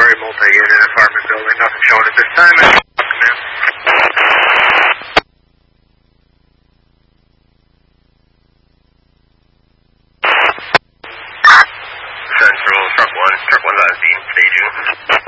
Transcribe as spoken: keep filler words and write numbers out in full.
story multi-unit apartment building. Nothing showing at this time. Man. Central, truck one. Truck one's on scene, staging.